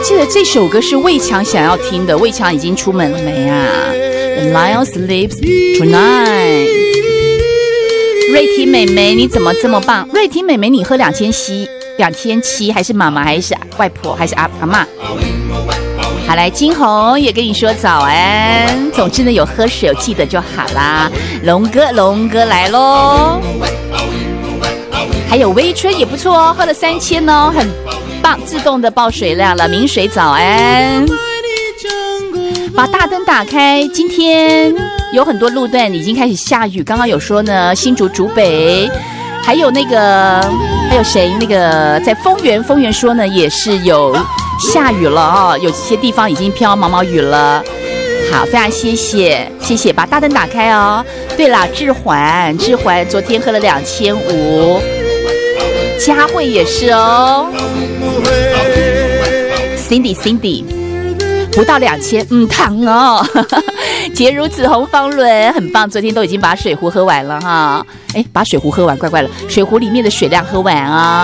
记得这首歌是魏强想要听的，魏强已经出门了没啊 ？The Lion Sleeps Tonight。瑞婷妹妹，你怎么这么棒？瑞婷妹妹，你喝2700还是妈妈还是外婆还是阿嬷？好，来金红也跟你说早安。总之呢，有喝水有记得就好啦。龙哥来咯。还有微春也不错哦，喝了3000哦，很棒，自动的报水量了。明水早安。把大灯打开，今天有很多路段已经开始下雨，刚刚有说呢，新竹竹北，还有谁那个在丰原说呢也是有下雨了哦，有些地方已经飘毛毛雨了。好，非常谢谢，把大灯打开哦。对了，志环昨天喝了2500，佳慧也是哦。Cindy。不到2000，糖哦！结如紫红方伦很棒，昨天都已经把水壶喝完了哈。把水壶喝完，怪怪了，水壶里面的水量喝完啊。